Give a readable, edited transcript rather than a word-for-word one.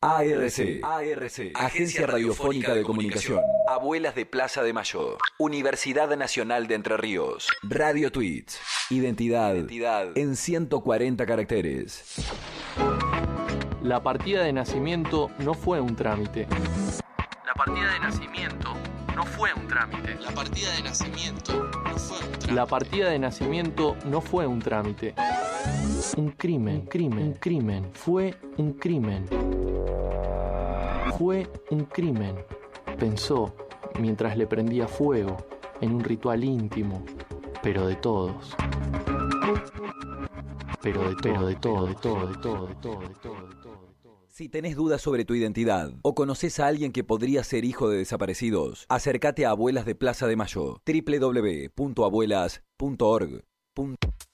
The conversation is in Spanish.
ARC, Agencia Radiofónica de Comunicación. Abuelas de Plaza de Mayo. Universidad Nacional de Entre Ríos. Radio Tweets. Identidad en 140 caracteres. La partida de nacimiento no fue un trámite. La partida de nacimiento no fue un trámite. La partida de nacimiento no fue un trámite. La partida de nacimiento no fue un trámite. Un crimen. Fue un crimen. Fue un crimen, pensó mientras le prendía fuego en un ritual íntimo, pero de todos. Pero de todo. Si tenés dudas sobre tu identidad o conoces a alguien que podría ser hijo de desaparecidos, acércate a Abuelas de Plaza de Mayo, www.abuelas.org.